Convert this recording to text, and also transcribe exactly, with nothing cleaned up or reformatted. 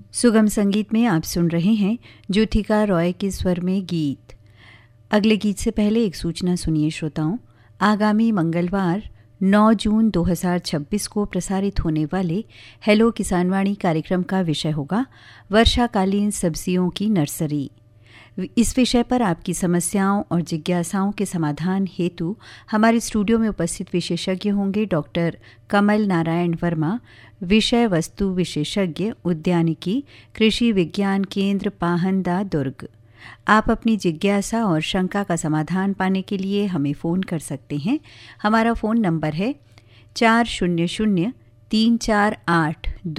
सुगम संगीत में आप सुन रहे हैं ज्योतिका रॉय के स्वर में गीत। अगले गीत से पहले एक सूचना सुनिए श्रोताओं। आगामी मंगलवार नौ जून दो हज़ार छब्बीस को प्रसारित होने वाले हेलो किसानवाणी कार्यक्रम का विषय होगा वर्षाकालीन सब्जियों की नर्सरी। इस विषय पर आपकी समस्याओं और जिज्ञासाओं के समाधान हेतु हमारे स्टूडियो में उपस्थित विशेषज्ञ होंगे डॉक्टर कमल नारायण वर्मा, विषय वस्तु विशेषज्ञ, उद्यानिकी, कृषि विज्ञान केंद्र पाहंदा, दुर्ग। आप अपनी जिज्ञासा और शंका का समाधान पाने के लिए हमें फ़ोन कर सकते हैं। हमारा फ़ोन नंबर है चार शून्य शून्य तीन चार आठ दो